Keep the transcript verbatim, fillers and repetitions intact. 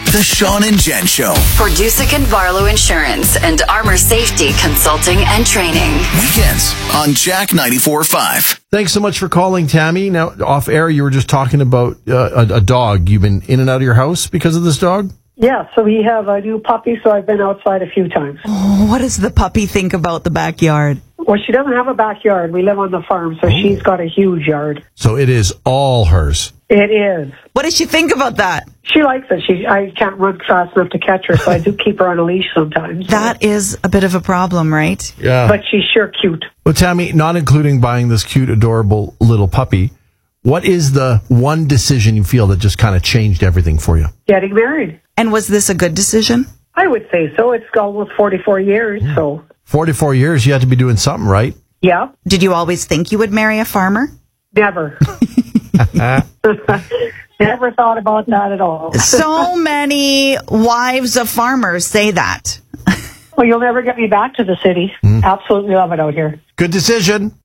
The Sean and Jen Show. For Dusick and Barlow Insurance and Armor Safety Consulting and Training. Weekends on Jack ninety-four point five. Thanks so much for calling, Tammy. Now, off air, you were just talking about uh, a, a dog. You've been in and out of your house because of this dog? Yeah, so we have a new puppy, so I've been outside a few times. Oh, what does the puppy think about the backyard? Well, she doesn't have a backyard. We live on the farm, so oh. she's got a huge yard. So it is all hers. It is. What does she think about that? She likes it. She, I can't run fast enough to catch her, so I do keep her on a leash sometimes. That so. is a bit of a problem, right? Yeah. But she's sure cute. Well, Tammy, not including buying this cute, adorable little puppy, what is the one decision you feel that just kind of changed everything for you? Getting married. And was this a good decision? I would say so. It's almost forty-four years, yeah. so. forty-four years, you had to be doing something, right? Yeah. Did you always think you would marry a farmer? Never. Never thought about that at all. So many wives of farmers say that. Well, you'll never get me back to the city. Mm. Absolutely love it out here. Good decision.